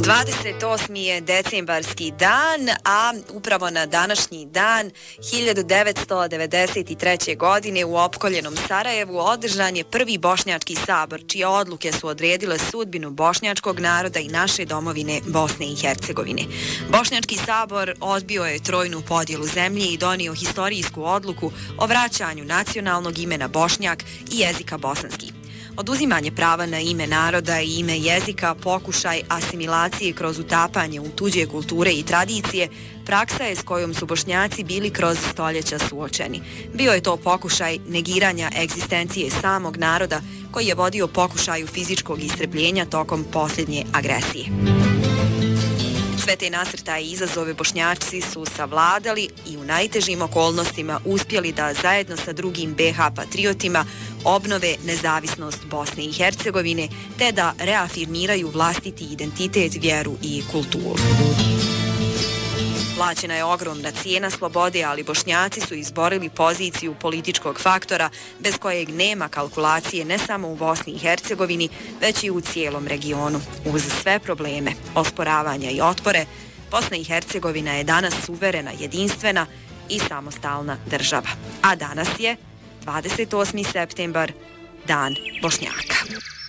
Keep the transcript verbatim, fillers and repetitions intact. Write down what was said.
dvadeset osmi je decembarski dan, a upravo na današnji dan hiljadu devetsto devedeset treće. godine u opkoljenom Sarajevu održan je prvi Bošnjački sabor, čije odluke su odredile sudbinu bošnjačkog naroda i naše domovine Bosne i Hercegovine. Bošnjački sabor odbio je trojnu podjelu zemlje i donio historijsku odluku o vraćanju nacionalnog imena Bošnjak i jezika bosanski. Oduzimanje prava na ime naroda i ime jezika, pokušaj asimilacije kroz utapanje u tuđe kulture i tradicije, praksa je s kojom su Bošnjaci bili kroz stoljeća suočeni. Bio je to pokušaj negiranja egzistencije samog naroda koji je vodio pokušaju fizičkog istrebljenja tokom posljednje agresije. Sve te nasrtaje i izazove Bošnjaci su savladali i u najtežim okolnostima uspjeli da zajedno sa drugim be ha patriotima obnove nezavisnost Bosne i Hercegovine te da reafirmiraju vlastiti identitet, vjeru i kulturu. Plaćena je ogromna cijena slobode, ali Bošnjaci su izborili poziciju političkog faktora bez kojeg nema kalkulacije ne samo u Bosni i Hercegovini, već i u cijelom regionu. Uz sve probleme, osporavanja i otpore, Bosna i Hercegovina je danas suverena, jedinstvena i samostalna država. A danas je dvadeset osmi septembar, Dan Bošnjaka.